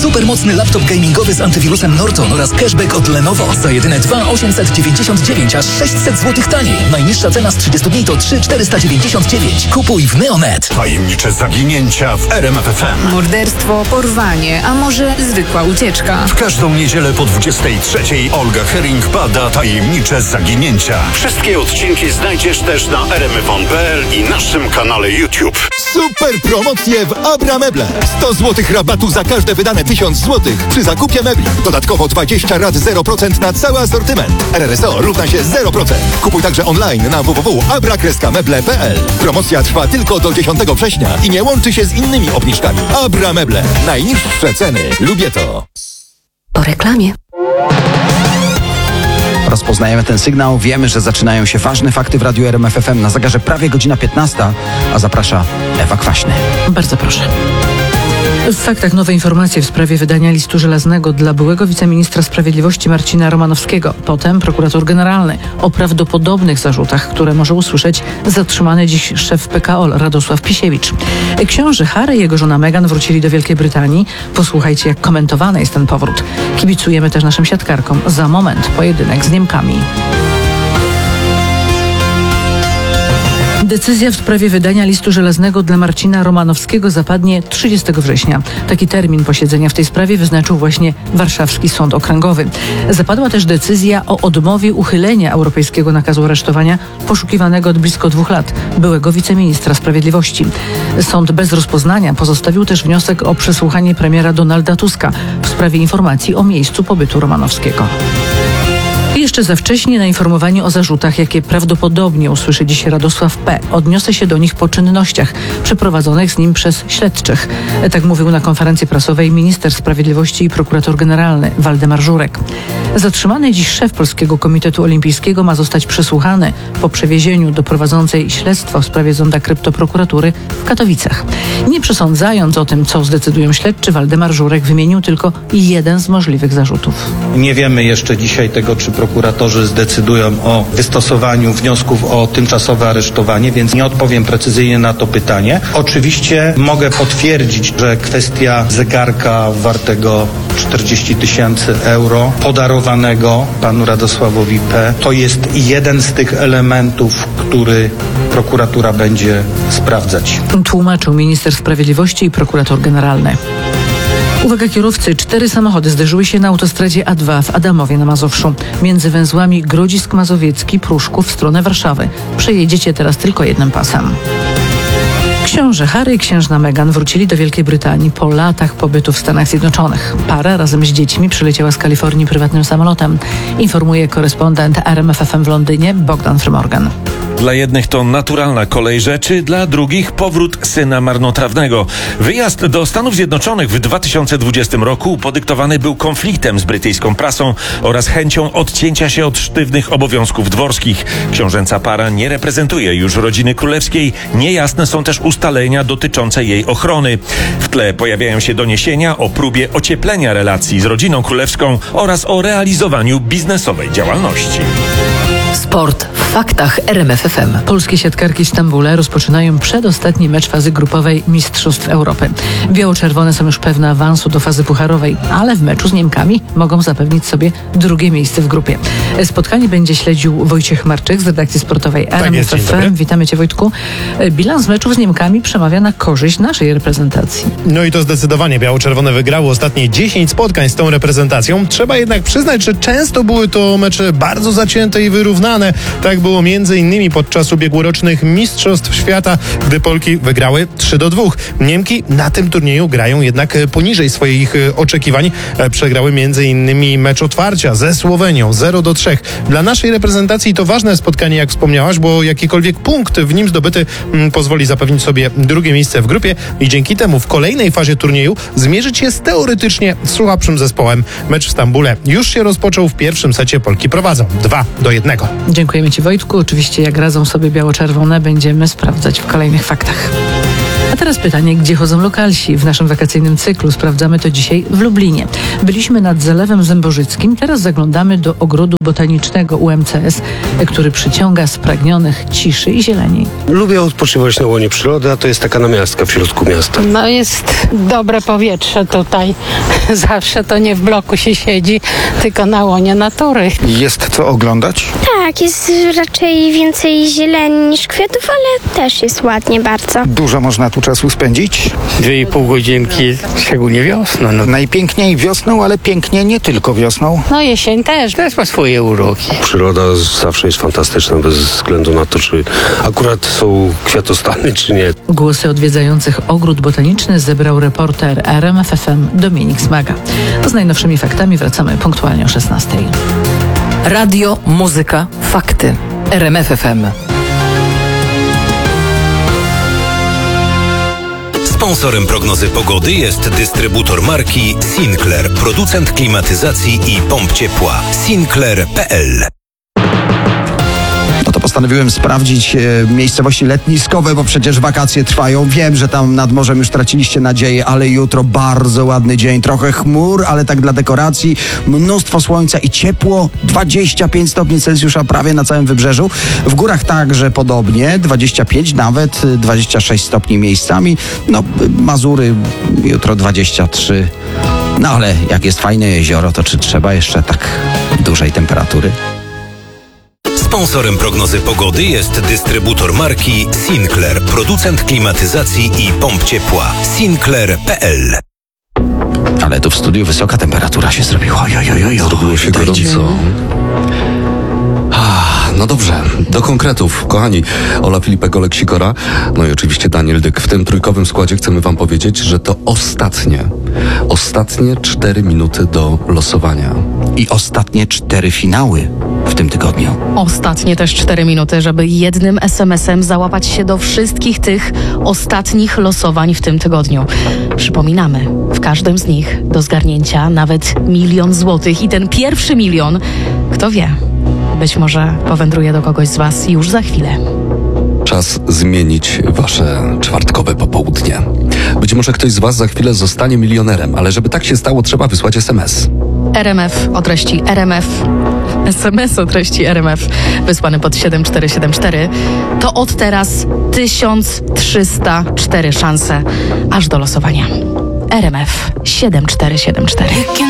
Supermocny laptop gamingowy z antywirusem Norton oraz cashback od Lenovo. Za jedyne 2,899, aż 600 zł taniej. Najniższa cena z 30 dni to 3,499. Kupuj w Neonet. Tajemnicze zaginięcia w RMF FM. Morderstwo, porwanie, a może zwykła ucieczka. W każdą niedzielę po 23 Olga Herring bada tajemnicze zaginięcia. Wszystkie odcinki znajdziesz też na rmfon.pl i naszym kanale YouTube. Super promocje w Abrameble. 100 zł rabatu za każde wydane 1000 zł przy zakupie mebli. Dodatkowo 20 rat 0% na cały asortyment. RRSO równa się 0%. Kupuj także online na www.abra-meble.pl. Promocja trwa tylko do 10 września i nie łączy się z innymi obniżkami. Abrameble. Najniższe ceny. Lubię to. Po reklamie. Rozpoznajemy ten sygnał, wiemy, że zaczynają się ważne fakty w Radiu RMF FM. Na zegarze prawie godzina 15, a zaprasza Ewa Kwaśny. Bardzo proszę. W faktach nowe informacje w sprawie wydania listu żelaznego dla byłego wiceministra sprawiedliwości Marcina Romanowskiego. Potem prokurator generalny o prawdopodobnych zarzutach, które może usłyszeć zatrzymany dziś szef PKOL Radosław Pisiewicz. Książę Harry i jego żona Meghan wrócili do Wielkiej Brytanii. Posłuchajcie, jak komentowany jest ten powrót. Kibicujemy też naszym siatkarkom. Za moment pojedynek z Niemkami. Decyzja w sprawie wydania listu żelaznego dla Marcina Romanowskiego zapadnie 30 września. Taki termin posiedzenia w tej sprawie wyznaczył właśnie Warszawski Sąd Okręgowy. Zapadła też decyzja o odmowie uchylenia europejskiego nakazu aresztowania poszukiwanego od blisko 2 lat byłego wiceministra sprawiedliwości. Sąd bez rozpoznania pozostawił też wniosek o przesłuchanie premiera Donalda Tuska w sprawie informacji o miejscu pobytu Romanowskiego. I jeszcze za wcześnie na informowaniu o zarzutach, jakie prawdopodobnie usłyszy dziś Radosław P. Odniosę się do nich po czynnościach przeprowadzonych z nim przez śledczych. Tak mówił na konferencji prasowej minister sprawiedliwości i prokurator generalny Waldemar Żurek. Zatrzymany dziś szef Polskiego Komitetu Olimpijskiego ma zostać przesłuchany po przewiezieniu do prowadzącej śledztwo w sprawie zonda kryptoprokuratury w Katowicach. Nie przesądzając o tym, co zdecydują śledczy, Waldemar Żurek wymienił tylko jeden z możliwych zarzutów. Nie wiemy jeszcze dzisiaj tego, czy prokuratorzy zdecydują o wystosowaniu wniosków o tymczasowe aresztowanie, więc nie odpowiem precyzyjnie na to pytanie. Oczywiście mogę potwierdzić, że kwestia zegarka wartego 40 000 euro podarowanego panu Radosławowi P. to jest jeden z tych elementów, który prokuratura będzie sprawdzać. Tłumaczył minister sprawiedliwości i prokurator generalny. Uwaga kierowcy, 4 samochody zderzyły się na autostradzie A2 w Adamowie na Mazowszu. Między węzłami Grodzisk Mazowiecki, Pruszków w stronę Warszawy. Przejedziecie teraz tylko jednym pasem. Książę Harry i księżna Meghan wrócili do Wielkiej Brytanii po latach pobytu w Stanach Zjednoczonych. Para razem z dziećmi przyleciała z Kalifornii prywatnym samolotem. Informuje korespondent RMF FM w Londynie Bogdan Frymorgan. Dla jednych to naturalna kolej rzeczy, dla drugich powrót syna marnotrawnego. Wyjazd do Stanów Zjednoczonych w 2020 roku podyktowany był konfliktem z brytyjską prasą oraz chęcią odcięcia się od sztywnych obowiązków dworskich. Książęca para nie reprezentuje już rodziny królewskiej. Niejasne są też ustalenia dotyczące jej ochrony. W tle pojawiają się doniesienia o próbie ocieplenia relacji z rodziną królewską oraz o realizowaniu biznesowej działalności. Sport w faktach RMF FM. Polskie siatkarki w Stambule rozpoczynają przedostatni mecz fazy grupowej Mistrzostw Europy. Biało-czerwone są już pewne awansu do fazy pucharowej, ale w meczu z Niemkami mogą zapewnić sobie drugie miejsce w grupie. Spotkanie będzie śledził Wojciech Marczyk z redakcji sportowej RMF FM. Witamy Cię, Wojtku. Bilans meczów z Niemkami przemawia na korzyść naszej reprezentacji. No i to zdecydowanie biało-czerwone wygrało ostatnie 10 spotkań z tą reprezentacją. Trzeba jednak przyznać, że często były to mecze bardzo zacięte i wyrównane. Tak było m.in. podczas ubiegłorocznych Mistrzostw Świata, gdy Polki wygrały 3-2. Niemki na tym turnieju grają jednak poniżej swoich oczekiwań. Przegrały m.in. mecz otwarcia ze Słowenią 0-3. Dla naszej reprezentacji to ważne spotkanie, jak wspomniałaś, bo jakikolwiek punkt w nim zdobyty pozwoli zapewnić sobie drugie miejsce w grupie i dzięki temu w kolejnej fazie turnieju zmierzyć się z teoretycznie słabszym zespołem. Mecz w Stambule już się rozpoczął. W pierwszym secie Polki prowadzą 2-1. Dziękujemy Ci, Wojtku. Oczywiście jak radzą sobie biało-czerwone będziemy sprawdzać w kolejnych faktach. A teraz pytanie, gdzie chodzą lokalsi? W naszym wakacyjnym cyklu sprawdzamy to dzisiaj w Lublinie. Byliśmy nad Zalewem Zębożyckim, teraz zaglądamy do ogrodu botanicznego UMCS, który przyciąga spragnionych ciszy i zieleni. Lubię odpoczywać na łonie przyrody, a to jest taka namiastka w środku miasta. No jest dobre powietrze tutaj. Zawsze to nie w bloku się siedzi, tylko na łonie natury. Jest co oglądać? Tak, jest raczej więcej zieleni niż kwiatów, ale też jest ładnie bardzo. Dużo można tu czasu spędzić? 2,5 godzinki, szczególnie wiosną. No. Najpiękniej wiosną, ale pięknie nie tylko wiosną. No jesień też Ma swoje uroki. Przyroda zawsze jest fantastyczna, bez względu na to, czy akurat są kwiatostany, czy nie. Głosy odwiedzających ogród botaniczny zebrał reporter RMF FM Dominik Smaga. Z najnowszymi faktami wracamy punktualnie o 16:00. Radio, muzyka, fakty. RMF FM. Sponsorem prognozy pogody jest dystrybutor marki Sinclair, producent klimatyzacji i pomp ciepła. Sinclair.pl. No to postanowiłem sprawdzić miejscowości letniskowe, bo przecież wakacje trwają. Wiem, że tam nad morzem już traciliście nadzieję, ale jutro bardzo ładny dzień. Trochę chmur, ale tak dla dekoracji. Mnóstwo słońca i ciepło. 25 stopni Celsjusza prawie na całym wybrzeżu. W górach także podobnie. 25, nawet 26 stopni miejscami. No, Mazury jutro 23. No ale jak jest fajne jezioro, to czy trzeba jeszcze tak dużej temperatury? Sponsorem prognozy pogody jest dystrybutor marki Sinclair, producent klimatyzacji i pomp ciepła. Sinclair.pl. Ale tu w studiu wysoka temperatura się zrobiła. Zrobiło się gorąco. No dobrze, do konkretów. Kochani, Ola Filipek, Olek Sikora, no i oczywiście Daniel Dyk. W tym trójkowym składzie chcemy wam powiedzieć, że to ostatnie 4 minuty do losowania. I ostatnie 4 finały w tym tygodniu. Ostatnie też 4 minuty, żeby jednym SMS-em załapać się do wszystkich tych ostatnich losowań w tym tygodniu. Przypominamy, w każdym z nich do zgarnięcia nawet 1 000 000 złotych i ten pierwszy 1 000 000, kto wie, być może powędruje do kogoś z was już za chwilę. Czas zmienić wasze czwartkowe popołudnie. Być może ktoś z was za chwilę zostanie milionerem, ale żeby tak się stało, trzeba wysłać SMS. RMF o treści RMF. SMS o treści RMF wysłany pod 7474. To od teraz 1304 szanse aż do losowania. RMF 7474.